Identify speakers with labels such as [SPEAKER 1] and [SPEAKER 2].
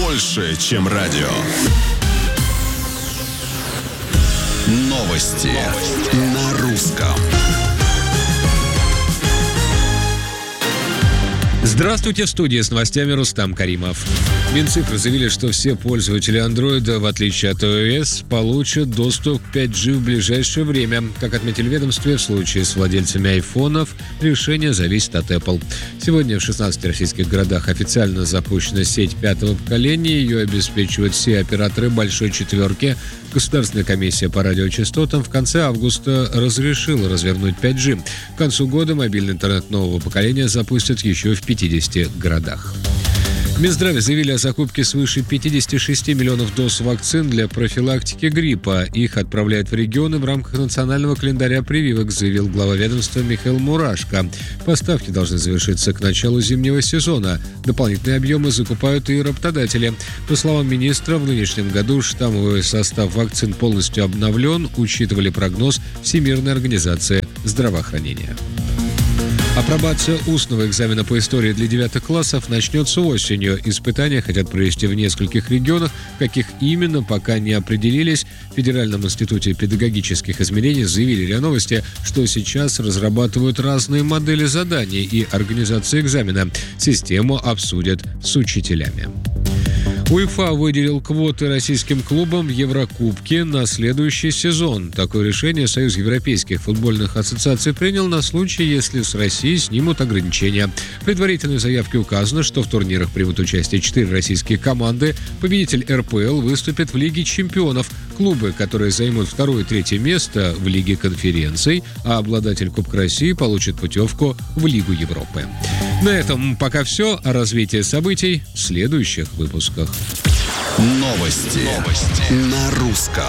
[SPEAKER 1] больше, чем радио. Новости на русском.
[SPEAKER 2] Здравствуйте, в студии с новостями Рустам Каримов. Минцифры заявили, что все пользователи Android, в отличие от iOS, получат доступ к 5G в ближайшее время. Как отметили в ведомстве, в случае с владельцами айфонов решение зависит от Apple. Сегодня в 16 российских городах официально запущена сеть пятого поколения. Ее обеспечивают все операторы «Большой четверки». Государственная комиссия по радиочастотам в конце августа разрешила развернуть 5G. К концу года мобильный интернет нового поколения запустят еще в 50 городах. В Минздраве заявили о закупке свыше 56 миллионов доз вакцин для профилактики гриппа. Их отправляют в регионы в рамках национального календаря прививок, заявил глава ведомства Михаил Мурашко. Поставки должны завершиться к началу зимнего сезона. Дополнительные объемы закупают и работодатели. По словам министра, в нынешнем году штаммовый состав вакцин полностью обновлен, учитывали прогноз Всемирной организации здравоохранения. Апробация устного экзамена по истории для 9 классов начнется осенью. Испытания хотят провести в нескольких регионах. В каких именно, пока не определились. В Федеральном институте педагогических измерений заявили РИА Новости, что сейчас разрабатывают разные модели заданий и организации экзамена. Систему обсудят с учителями. УЕФА выделил квоты российским клубам в Еврокубке на следующий сезон. Такое решение Союз европейских футбольных ассоциаций принял на случай, если с России снимут ограничения. В предварительной заявке указано, что в турнирах примут участие 4 российские команды. Победитель РПЛ выступит в Лиге чемпионов. Клубы, которые займут 2 и 3 место в Лиге конференций, а обладатель Кубка России получит путевку в Лигу Европы. На этом пока все. О развитии событий в следующих выпусках.
[SPEAKER 1] Новости на русском.